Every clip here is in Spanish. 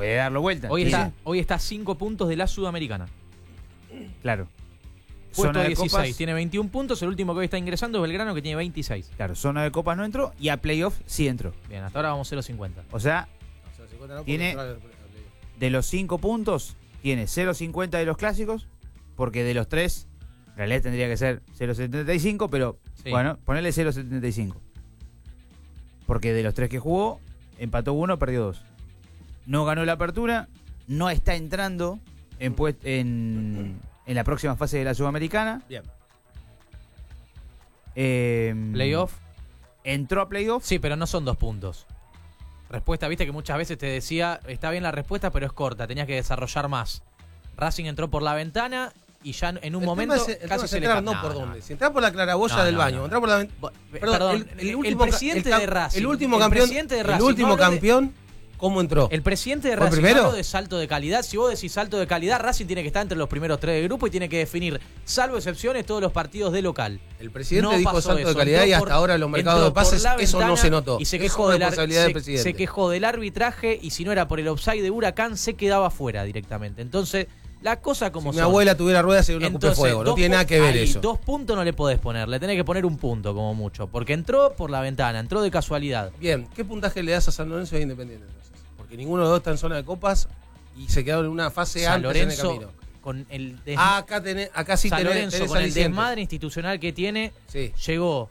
puede darlo vuelta. Hoy está a 5 puntos de la Sudamericana. Claro. Puesto Zona de 16, copas, tiene 21 puntos. El último que hoy está ingresando es Belgrano, que tiene 26. Claro, zona de copas no entró y a playoff sí entró. Bien, hasta ahora vamos 0.50. O sea, tiene de los 5 puntos, tiene 0.50 de los clásicos, porque de los 3, en realidad tendría que ser 0.75, pero Sí. bueno, ponerle 0.75. Porque de los 3 que jugó, empató 1, perdió 2. No ganó la apertura, no está entrando en la próxima fase de la Sudamericana. Bien. Playoff. Entró a playoff. Sí, pero no son 2 puntos. Respuesta, viste que muchas veces te decía, está bien la respuesta, pero es corta, tenías que desarrollar más. Racing entró por la ventana y ya en un momento casi se le entrar, no por dónde. Si entras por la claraboya del baño, entrar por la Perdón, el presidente de Racing. El último campeón. El último campeón. ¿Cómo entró? El presidente de Racing habló de salto de calidad. Si vos decís salto de calidad, Racing tiene que estar entre los primeros 3 del grupo y tiene que definir, salvo excepciones, todos los partidos de local. El presidente dijo salto de calidad y hasta ahora en los mercados de pases eso no se notó. Y se quejó se quejó del arbitraje y si no era por el offside de Huracán se quedaba fuera directamente. Entonces, la cosa como si mi abuela tuviera ruedas sería una Entonces, cupe fuego. No tiene nada que ver eso. 2 puntos no le podés poner, le tenés que poner 1 punto como mucho. Porque entró por la ventana, entró de casualidad. Bien, ¿qué puntaje le das a San Lorenzo e Independiente entonces? Porque ninguno de los dos está en zona de copas y se quedaron en una fase San antes Lorenzo, en el camino. Con el acá sí San Lorenzo, tenés con el aliciente. desmadre institucional que tiene, sí. Llegó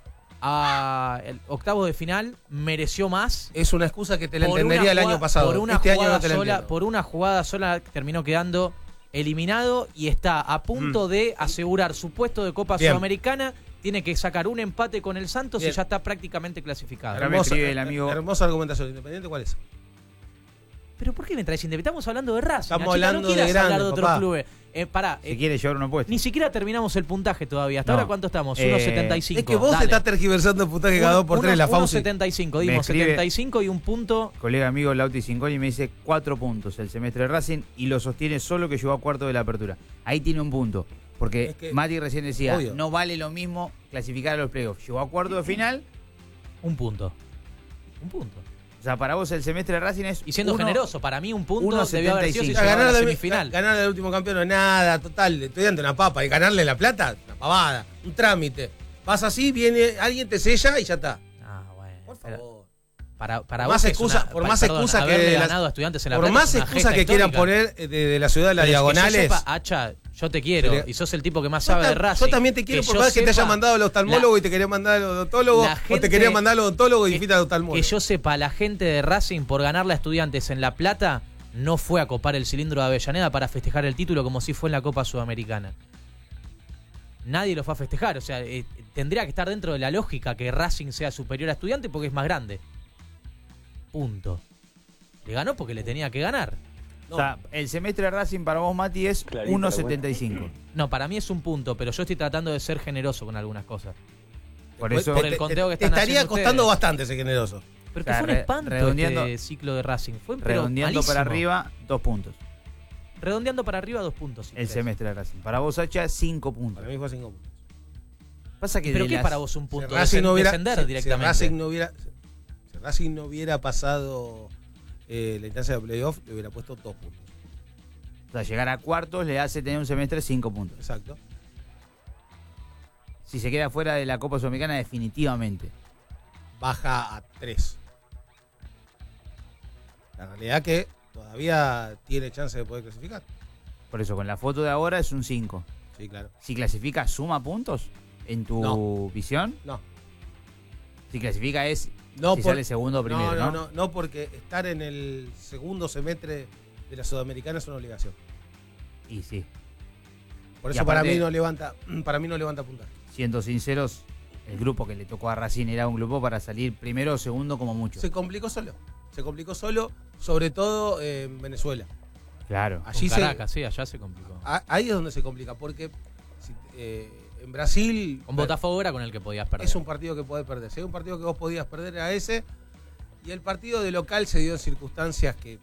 a el octavos de final, mereció más. Es una excusa que te la entendería el año pasado. Por una este jugada año no te la sola, entiendo. por una jugada sola terminó quedando eliminado y está a punto de asegurar su puesto de Copa Sudamericana. Tiene que sacar un empate con el Santos y ya está prácticamente clasificado. Hermosa argumentación. ¿Independiente cuál es? ¿Pero por qué me traes Independiente? Estamos hablando de Racing. Estamos hablando de grandes, hablar de otros papá. clubes. Si quiere llevar una apuesta. Ni siquiera terminamos el puntaje todavía. ¿Hasta ahora cuánto estamos? 1.75. Es que vos estás tergiversando el puntaje cada 2 por 3 la Fauci. 1.75. Dimos 75 y 1 punto. Colega amigo Lauti Cinconi me dice 4 puntos el semestre de Racing y lo sostiene solo que llegó a cuarto de la apertura. Ahí tiene 1 punto. Porque Mati recién decía, obvio, no vale lo mismo clasificar a los playoffs. Llegó a cuarto de final. 1 punto. 1 punto. O sea, para vos el semestre de Racing es. Y siendo generoso, para mí 1 punto debió haber sido si ganar la semifinal. Ganarle al último campeón no es nada, total. Estoy ante una papa. Y ganarle la plata, una pavada, un trámite. Vas así, viene alguien, te sella y ya está. Ah, bueno. Por favor. Para más vos excusa, por más excusa que ganado a Estudiantes en la por Plata más excusa que quieran poner de la ciudad de las diagonales. Que yo sepa, Hacha, yo te quiero y sos el tipo que más sabe de Racing. Yo también te quiero, por más que te haya mandado al oftalmólogo y te quería mandar al odontólogo, o te quería mandar al odontólogo y fuiste al oftalmólogo. Que yo sepa, la gente de Racing por ganarle a Estudiantes en La Plata no fue a copar el cilindro de Avellaneda para festejar el título como si fue en la Copa Sudamericana. Nadie lo fue a festejar, o sea, tendría que estar dentro de la lógica que Racing sea superior a Estudiantes porque es más grande. Punto. Le ganó porque le tenía que ganar. No. O sea, el semestre de Racing para vos, Mati, es 1.75. No, para mí es 1 punto, pero yo estoy tratando de ser generoso con algunas cosas. Por eso por el conteo que están estaría haciendo costando ustedes. Bastante ser generoso. Pero que fue un espanto este ciclo de Racing. Fue redondeando para arriba, 2 puntos. Redondeando para arriba, 2 puntos. El semestre de Racing. Para vos, Hacha, 5 puntos. Para mí fue 5 puntos. Pasa que ¿Pero qué para vos 1 punto? Descender directamente. Si Racing no hubiera pasado la instancia de playoff, le hubiera puesto 2 puntos. O sea, llegar a cuartos le hace tener un semestre 5 puntos. Exacto. Si se queda fuera de la Copa Sudamericana, definitivamente baja a 3. La realidad que todavía tiene chance de poder clasificar. Por eso, con la foto de ahora es un 5. Sí, claro. Si clasifica, ¿suma puntos en tu visión? No. Si clasifica es si sale segundo o primero, No, porque estar en el segundo semestre de la Sudamericana es una obligación. Y sí. Por eso aparte, para mí no levanta puntaje. Siendo sinceros, el grupo que le tocó a Racing era un grupo para salir primero o segundo como mucho. Se complicó solo, sobre todo en Venezuela. Claro. Allí Caracas, sí, allá se complicó. Ahí es donde se complica, porque en Brasil... Con Botafogo era con el que podías perder. Es un partido que podés perder. Si hay un partido que vos podías perder era ese, y el partido de local se dio en circunstancias que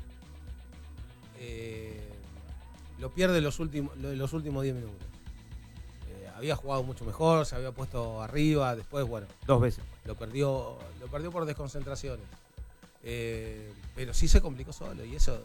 lo pierde los últimos 10 minutos. Había jugado mucho mejor, se había puesto arriba, después, bueno... 2 veces. Lo perdió por desconcentraciones. Pero sí se complicó solo, y eso